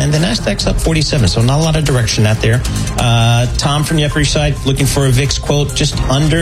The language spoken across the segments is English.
and the Nasdaq's up 47, so not a lot of direction out there. Tom from the Upper East Side looking for a VIX quote just under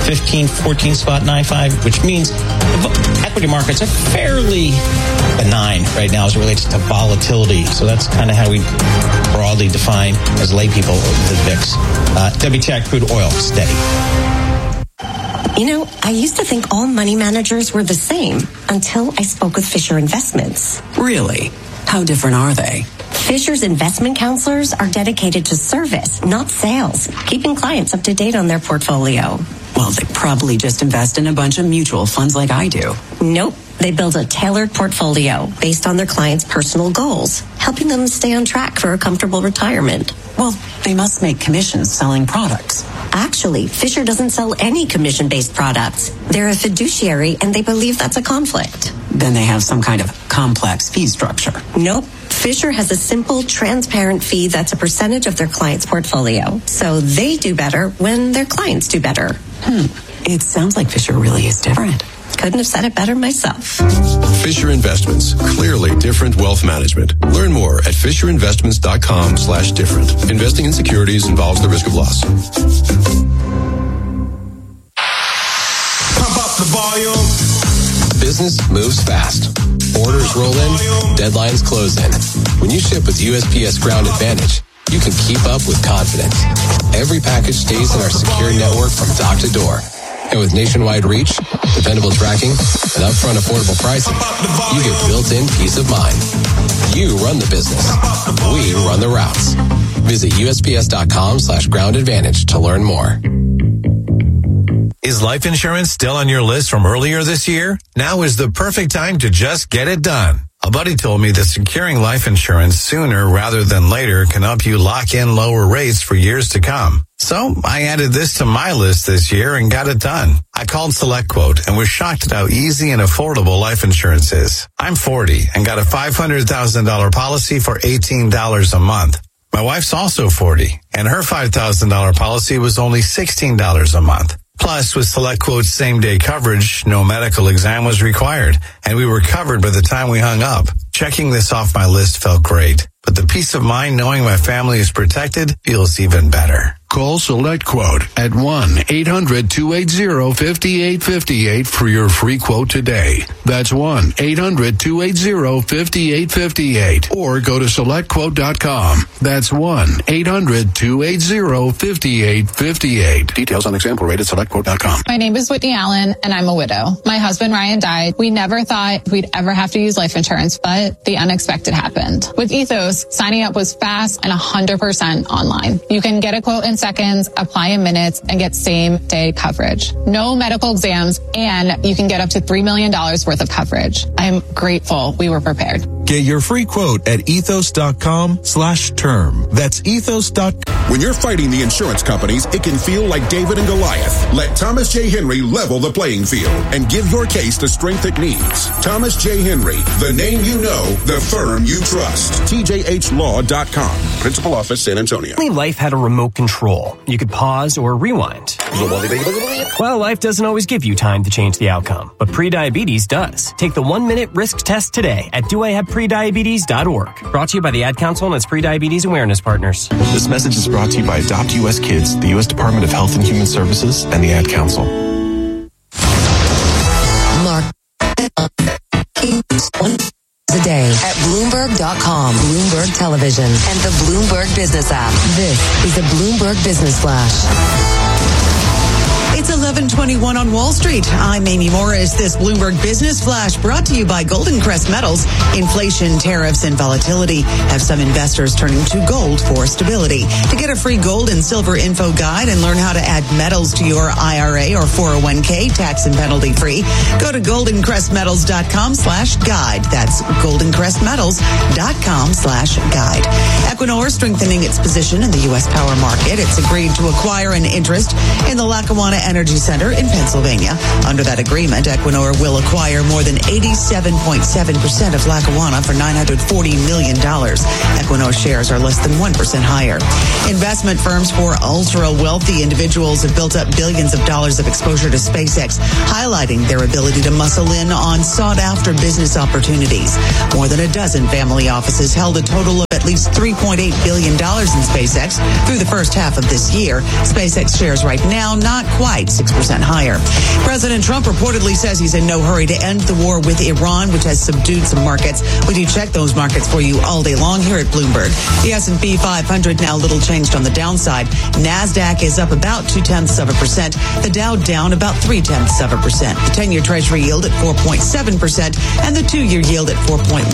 14.95, which means the equity markets are fairly benign right now as it relates to volatility. So that's kind of how we broadly define as lay people the VIX. WTI crude oil steady. You know, I used to think all money managers were the same until I spoke with Fisher Investments. Really? How different are they? Fisher's investment counselors are dedicated to service, not sales, keeping clients up to date on their portfolio. Well, they probably just invest in a bunch of mutual funds like I do. Nope. They build a tailored portfolio based on their clients' personal goals, helping them stay on track for a comfortable retirement. Well, they must make commissions selling products. Actually, Fisher doesn't sell any commission-based products. They're a fiduciary, and they believe that's a conflict. Then they have some kind of complex fee structure. Nope. Fisher has a simple, transparent fee that's a percentage of their client's portfolio. So they do better when their clients do better. It sounds like Fisher really is different. Couldn't have said it better myself. Fisher Investments. Clearly different wealth management. Learn more at FisherInvestments.com/different. Investing in securities involves the risk of loss. Pump up the volume. Business moves fast. Orders roll in, deadlines close in. When you ship with USPS Ground Advantage, you can keep up with confidence. Every package stays in our secure network from dock to door. And with nationwide reach, dependable tracking, and upfront affordable pricing, you get built-in peace of mind. You run the business. We run the routes. Visit USPS.com/Ground Advantage to learn more. Is life insurance still on your list from earlier this year? Now is the perfect time to just get it done. A buddy told me that securing life insurance sooner rather than later can help you lock in lower rates for years to come. So I added this to my list this year and got it done. I called SelectQuote and was shocked at how easy and affordable life insurance is. I'm 40 and got a $500,000 policy for $18 a month. My wife's also 40 and her $5,000 policy was only $16 a month. Plus, with SelectQuote's same-day coverage, no medical exam was required, and we were covered by the time we hung up. Checking this off my list felt great, but the peace of mind knowing my family is protected feels even better. Call SelectQuote at 1-800-280-5858 for your free quote today. That's 1-800-280-5858. Or go to SelectQuote.com. That's 1-800-280-5858. Details on example rate at SelectQuote.com. My name is Whitney Allen, and I'm a widow. My husband, Ryan, died. We never thought we'd ever have to use life insurance, but the unexpected happened. With Ethos, signing up was fast and 100% online. You can get a quote in seconds, apply in minutes, and get same-day coverage. No medical exams, and you can get up to $3 million worth of coverage. I'm grateful we were prepared. Get your free quote at ethos.com/term. That's ethos.com. When you're fighting the insurance companies, it can feel like David and Goliath. Let Thomas J. Henry level the playing field and give your case the strength it needs. Thomas J. Henry, the name you know, the firm you trust. TJHLaw.com. Principal Office, San Antonio. Life had a remote control. You could pause or rewind. Well, life doesn't always give you time to change the outcome, but prediabetes does. Take the 1-minute risk test today at doihaveprediabetes.org. Brought to you by the Ad Council and its prediabetes awareness partners. This message is brought to you by Adopt U.S. Kids, the U.S. Department of Health and Human Services, and the Ad Council. Mark a day at Bloomberg.com, Bloomberg Television, and the Bloomberg Business app. This is the Bloomberg Business Flash. It's 11:21 on Wall Street. I'm Amy Morris. This Bloomberg Business Flash brought to you by Golden Crest Metals. Inflation, tariffs, and volatility have some investors turning to gold for stability. To get a free gold and silver info guide and learn how to add metals to your IRA or 401k tax and penalty free, go to goldencrestmetals.com/guide. That's goldencrestmetals.com/guide. Equinor strengthening its position in the U.S. power market. It's agreed to acquire an interest in the Lackawanna Energy Energy Center in Pennsylvania. Under that agreement, Equinor will acquire more than 87.7% of Lackawanna for $940 million. Equinor shares are less than 1% higher. Investment firms for ultra-wealthy individuals have built up billions of dollars of exposure to SpaceX, highlighting their ability to muscle in on sought-after business opportunities. More than a dozen family offices held a total of at least $3.8 billion in SpaceX through the first half of this year. SpaceX shares right now not quite 6% higher. President Trump reportedly says he's in no hurry to end the war with Iran, which has subdued some markets. We do check those markets for you all day long here at Bloomberg. The S&P 500 now little changed on the downside. NASDAQ is up about 0.2%. The Dow down about 0.3%. The 10-year Treasury yield at 4.7% and the 2-year yield at 4.16%.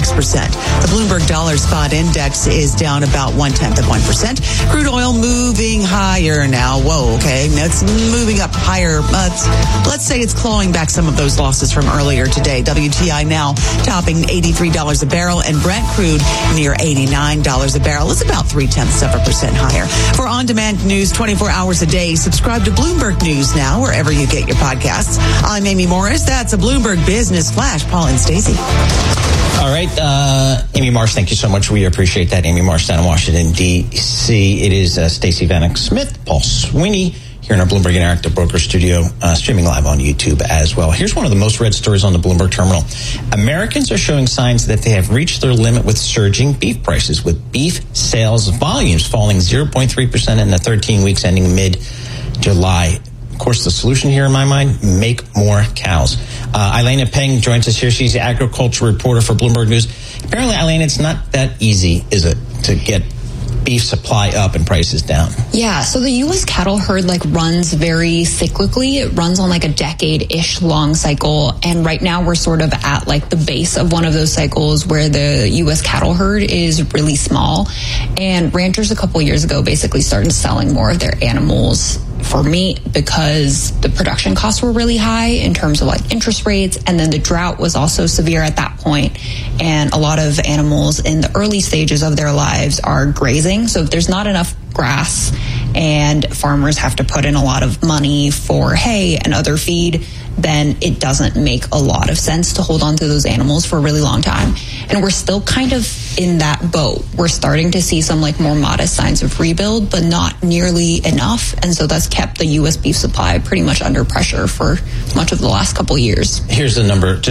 The Bloomberg Dollar Spot Index is down about 0.1%. Crude oil moving higher now. Whoa, okay. It's moving up higher. Let's say it's clawing back some of those losses from earlier today. WTI now topping $83 a barrel and Brent crude near $89 a barrel. It's about 0.3% higher. For on-demand news 24 hours a day, subscribe to Bloomberg News now wherever you get your podcasts. I'm Amy Morris. That's a Bloomberg Business Flash. Paul and Stacey. All right, Amy Marsh, thank you so much. We appreciate that. Amy Marsh down in Washington, D.C. It is Stacey Vanek Smith, Paul Sweeney here in our Bloomberg Interactive Broker Studio, streaming live on YouTube as well. Here's one of the most read stories on the Bloomberg Terminal. Americans are showing signs that they have reached their limit with surging beef prices, with beef sales volumes falling 0.3% in the 13 weeks ending mid-July. Of course, the solution here in my mind, make more cows. Elena Peng joins us here. She's the agriculture reporter for Bloomberg News. Apparently, Elena, it's not that easy, is it, to get beef supply up and prices down? Yeah, so the U.S. cattle herd runs very cyclically. It runs on a decade-ish long cycle, and right now we're sort of at the base of one of those cycles where the U.S. cattle herd is really small, and ranchers a couple years ago basically started selling more of their animals for meat because the production costs were really high in terms of interest rates, and then the drought was also severe at that point, and a lot of animals in the early stages of their lives are grazing. So if there's not enough grass and farmers have to put in a lot of money for hay and other feed, then it doesn't make a lot of sense to hold on to those animals for a really long time. And we're still kind of in that boat. We're starting to see some more modest signs of rebuild, but not nearly enough. And so that's kept the U.S. beef supply pretty much under pressure for much of the last couple of years. Here's the number.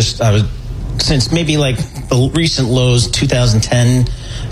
Since maybe the recent lows, 2010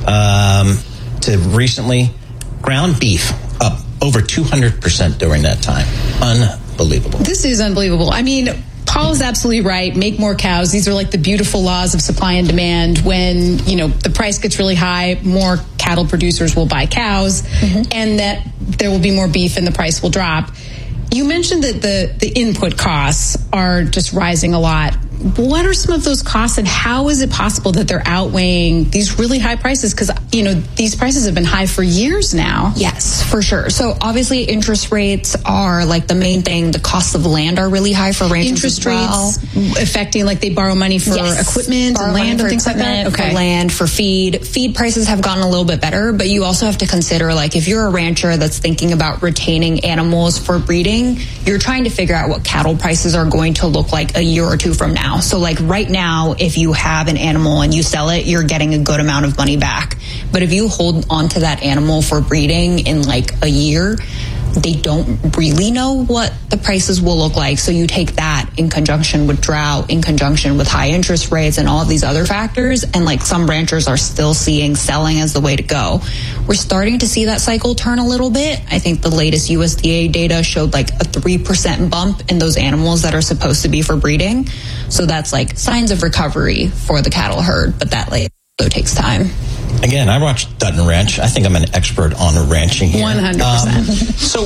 to recently, ground beef up over 200% during that time. Unbelievable. This is unbelievable. I mean, Paul is absolutely right. Make more cows. These are the beautiful laws of supply and demand. When, the price gets really high, more cattle producers will buy cows, and that there will be more beef and the price will drop. You mentioned that the input costs are just rising a lot. What are some of those costs, and how is it possible that they're outweighing these really high prices? Because, these prices have been high for years now. Yes, for sure. So obviously interest rates are the main thing. The costs of land are really high for ranchers interest as well. Rates affecting, they borrow money for equipment and land and things like that? Okay. For land, for feed. Feed prices have gotten a little bit better, but you also have to consider, if you're a rancher that's thinking about retaining animals for breeding, you're trying to figure out what cattle prices are going to look like a year or two from now. So right now, if you have an animal and you sell it, you're getting a good amount of money back. But if you hold onto that animal for breeding in a year, they don't really know what the prices will look like. So you take that in conjunction with drought, in conjunction with high interest rates and all of these other factors. And some ranchers are still seeing selling as the way to go. We're starting to see that cycle turn a little bit. I think the latest USDA data showed a 3% bump in those animals that are supposed to be for breeding. So that's signs of recovery for the cattle herd, but that also takes time. Again, I watched Dutton Ranch. I think I'm an expert on ranching here. 100%. So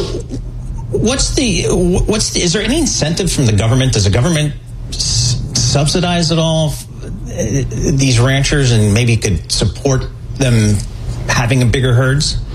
is there any incentive from the government? Does the government subsidize at all these ranchers and maybe could support them having a bigger herds?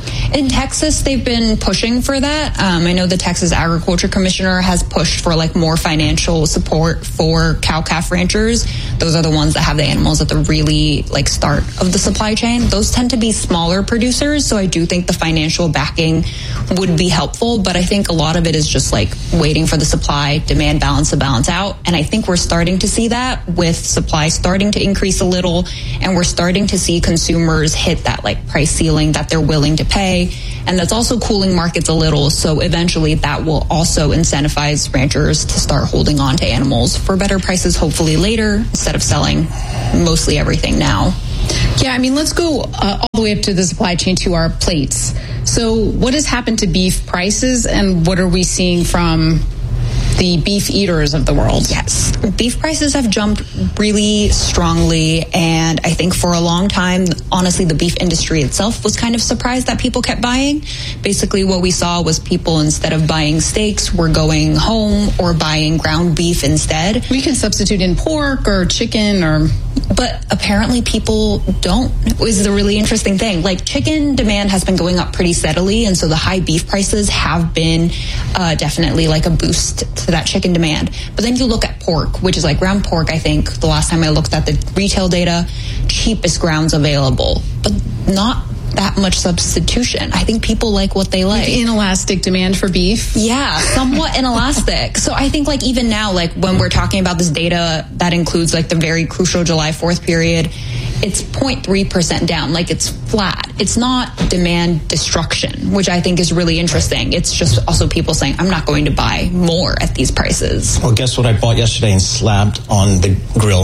In Texas, they've been pushing for that. I know the Texas Agriculture Commissioner has pushed for like more financial support for cow-calf ranchers. Those are the ones that have the animals at the really like start of the supply chain. Those tend to be smaller producers, so I do think the financial backing would be helpful, but I think a lot of it is just like waiting for the supply-demand balance to balance out, and I think we're starting to see that with supply starting to increase a little, and we're starting to see consumers hit that like price ceiling that they're willing to pay, and that's also cooling markets a little, so eventually that will also incentivize ranchers to start holding on to animals for better prices hopefully later instead of selling mostly everything now. Yeah, I mean, let's go all the way up to the supply chain to our plates. So what has happened to beef prices, and what are we seeing from the beef eaters of the world? Yes, beef prices have jumped really strongly, and I think for a long time, honestly, the beef industry itself was kind of surprised that people kept buying. Basically, what we saw was people, instead of buying steaks, were going home or buying ground beef instead. We can substitute in pork or chicken or... But apparently people don't, is the really interesting thing. Like, chicken demand has been going up pretty steadily, and so the high beef prices have been definitely like a boost to that chicken demand. But then you look at pork, which is like ground pork, I think, the last time I looked at the retail data, cheapest grounds available, but not that much substitution. I think people like what they like. Inelastic demand for beef? Yeah, somewhat inelastic. So I think like even now, like when we're talking about this data that includes like the very crucial July 4th period, it's 0.3% down. Like it's flat. It's not demand destruction, which I think is really interesting. It's just also people saying, I'm not going to buy more at these prices. Well, guess what I bought yesterday and slapped on the grill?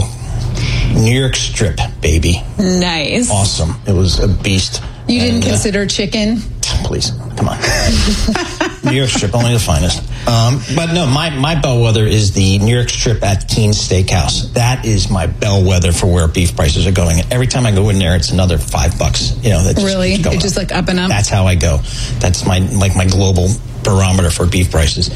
New York strip, baby. Nice. Awesome. It was a beast. You didn't consider chicken? Please, come on. New York strip, only the finest. But no, my bellwether is the New York strip at Keen's Steakhouse. That is my bellwether for where beef prices are going. Every time I go in there, it's another $5. You know, that's really? It's just like up and up? That's how I go. That's my global barometer for beef prices.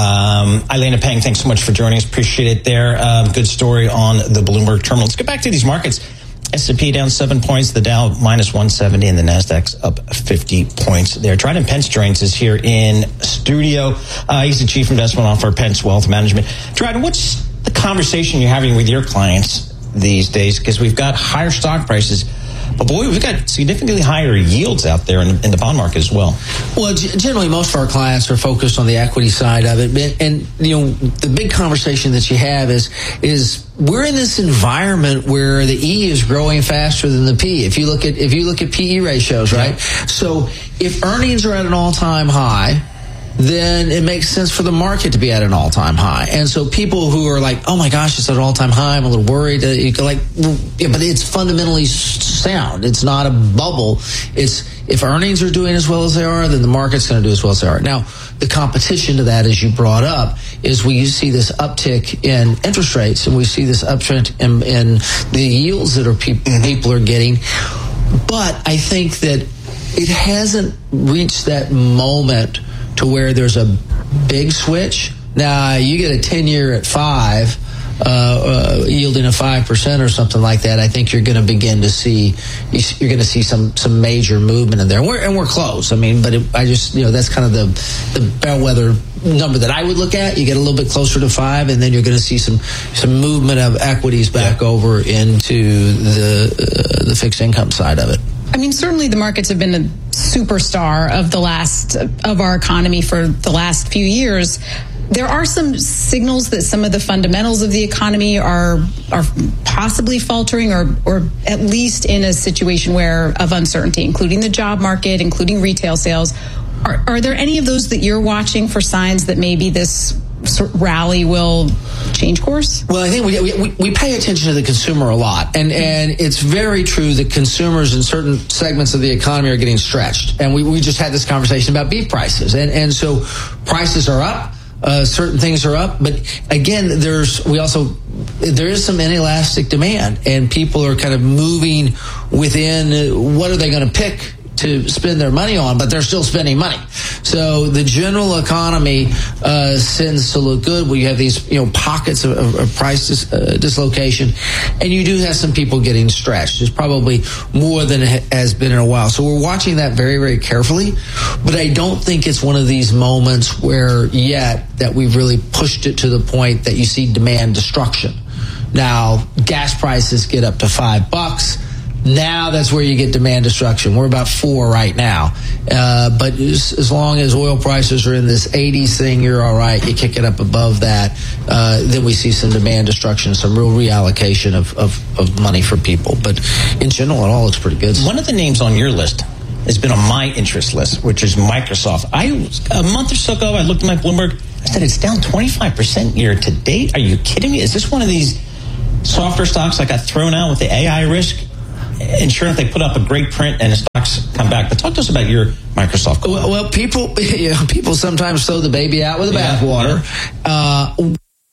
Elena Pang, thanks so much for joining us. Appreciate it there. Good story on the Bloomberg terminal. Let's get back to these markets. S&P down 7 points, the Dow minus 170, and the Nasdaq's up 50 points there. Dryden Pence joins us here in studio. He's the Chief Investment Officer of Pence Wealth Management. Dryden, what's the conversation you're having with your clients these days? Because we've got higher stock prices, but boy, we've got significantly higher yields out there in the bond market as well. Well, generally, most of our clients are focused on the equity side of it, and you know, the big conversation that you have is we're in this environment where the E is growing faster than the P. If you look at PE ratios, right? Yeah. So if earnings are at an all-time high, then it makes sense for the market to be at an all-time high. And so people who are like, oh my gosh, it's at an all-time high, I'm a little worried. You go like, yeah, but it's fundamentally sound. It's not a bubble. It's if earnings are doing as well as they are, then the market's going to do as well as they are. Now, the competition to that, as you brought up, is we see this uptick in interest rates, and we see this uptrend in the yields that people are getting. But I think that it hasn't reached that moment to where there's a big switch. Now, you get a 10-year at 5, yielding a 5% or something like that. I think you're going to begin to see some major movement in there. And we're close. I mean, but that's kind of the bellwether number that I would look at. You get a little bit closer to 5, and then you're going to see some movement of equities back over into the fixed income side of it. I mean, certainly the markets have been a superstar of our economy for the last few years. There are some signals that some of the fundamentals of the economy are possibly faltering, or at least in a situation of uncertainty, including the job market, including retail sales. Are there any of those that you're watching for signs that maybe this rally will change course? Well, I think we pay attention to the consumer a lot, and it's very true that consumers in certain segments of the economy are getting stretched. And we just had this conversation about beef prices, and so prices are up. Certain things are up, but again, there is some inelastic demand, and people are kind of moving within what are they going to pick to spend their money on, but they're still spending money. So the general economy tends to look good. We have these pockets of price dislocation, and you do have some people getting stretched. It's probably more than it has been in a while. So we're watching that very, very carefully, but I don't think it's one of these moments where yet that we've really pushed it to the point that you see demand destruction. Now, gas prices get up to $5. Now that's where you get demand destruction. We're about 4 right now. But as long as oil prices are in this 80s thing, you're all right. You kick it up above that, then we see some demand destruction, some real reallocation of money for people. But in general, it all looks pretty good. One of the names on your list has been on my interest list, which is Microsoft. A month or so ago, I looked at my Bloomberg. I said it's down 25% year to date. Are you kidding me? Is this one of these softer stocks that got thrown out with the AI risk? And sure, if they put up a great print and the stocks come back. But talk to us about your Microsoft. Well, people sometimes throw the baby out with the bathwater.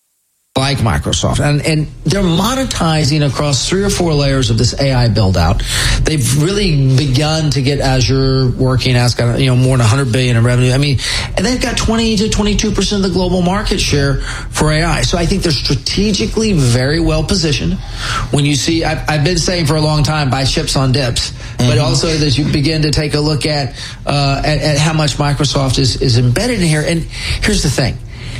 Like Microsoft, and they're monetizing across 3 or 4 layers of this AI build out. They've really begun to get Azure working. It's got more than $100 billion in revenue. I mean, and they've got 20 to 22% of the global market share for AI. So I think they're strategically very well positioned. When you see, I've been saying for a long time, buy chips on dips, but also that you begin to take a look at how much Microsoft is embedded in here. And here's the thing.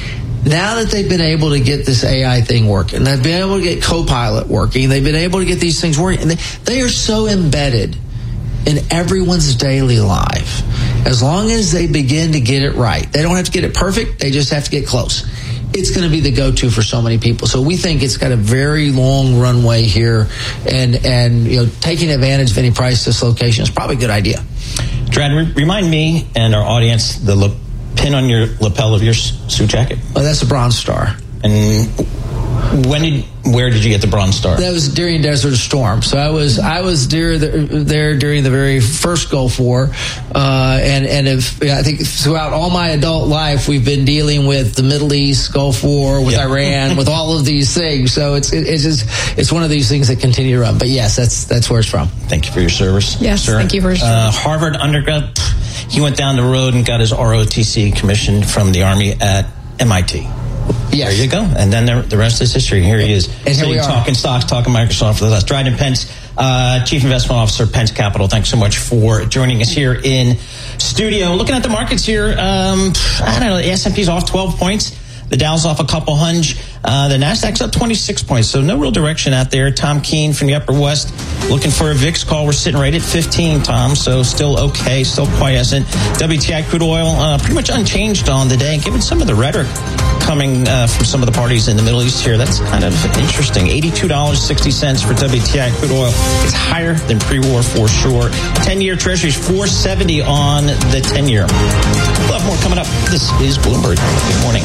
Now that they've been able to get this AI thing working, they've been able to get Copilot working, they've been able to get these things working, and they are so embedded in everyone's daily life. As long as they begin to get it right, they don't have to get it perfect, they just have to get close. It's going to be the go-to for so many people. So we think it's got a very long runway here, and taking advantage of any price dislocation is probably a good idea. Drad, remind me and our audience the pin on your lapel of your suit jacket. Oh, that's a Bronze Star. And where did you get the Bronze Star? That was during Desert Storm. So I was there during the very first Gulf War, I think throughout all my adult life we've been dealing with the Middle East, Gulf War, with Iran, with all of these things. So it's one of these things that continue to run. But yes, that's where it's from. Thank you for your service. Yes, sir. Thank you for your service. Harvard undergrad. He went down the road and got his ROTC commission from the Army at MIT. Yes. There you go. And then the rest is history. Here he is. And here we are. Talking stocks, talking Microsoft with us. Dryden Pence, Chief Investment Officer, Pence Capital. Thanks so much for joining us here in studio. Looking at the markets here, I don't know, the S&P's off 12 points. The Dow's off a couple hunch. The Nasdaq's up 26 points. So no real direction out there. Tom Keene from the Upper West looking for a VIX call. We're sitting right at 15, Tom. So still okay, still quiescent. WTI crude oil pretty much unchanged on the day. Given some of the rhetoric coming from some of the parties in the Middle East here, that's kind of interesting. $82.60 for WTI crude oil. It's higher than pre-war for sure. 10-year Treasury's 470 on the 10-year. We'll have more coming up. This is Bloomberg. Good morning.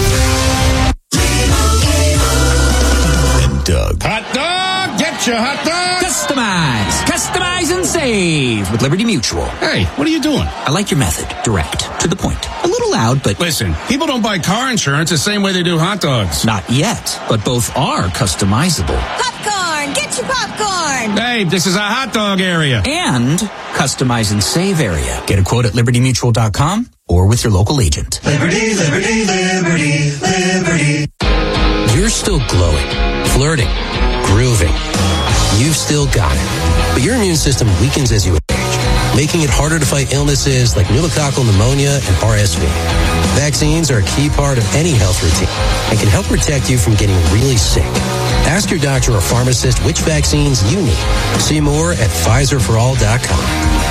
Doug. Hot dog! Get your hot dog! Customize and save with Liberty Mutual. Hey, what are you doing? I like your method. Direct. To the point. A little loud, but... Listen, people don't buy car insurance the same way they do hot dogs. Not yet, but both are customizable. Popcorn! Get your popcorn! Hey, this is a hot dog area. And customize and save area. Get a quote at libertymutual.com or with your local agent. Liberty, liberty, liberty, liberty. You're still glowing, flirting, grooving. You've still got it. But your immune system weakens as you age, making it harder to fight illnesses like pneumococcal pneumonia and RSV. Vaccines are a key part of any health routine and can help protect you from getting really sick. Ask your doctor or pharmacist which vaccines you need. See more at PfizerForAll.com.